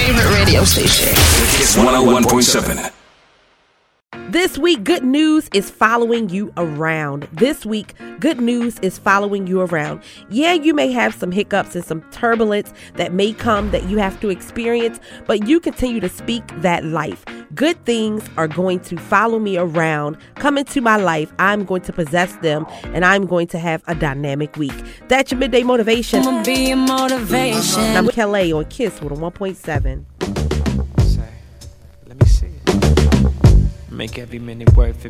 favorite radio station. Kiss 101.7. This week, good news is following you around. Yeah, you may have some hiccups and some turbulence that may come that you have to experience, but you continue to speak that life. Good things are going to follow me around, come into my life. I'm going to possess them, and I'm going to have a dynamic week. That's your midday motivation. I'm be a motivation. I'm Kelly on Kiss with a 1.7. Say, let me see it. Make every minute worth it.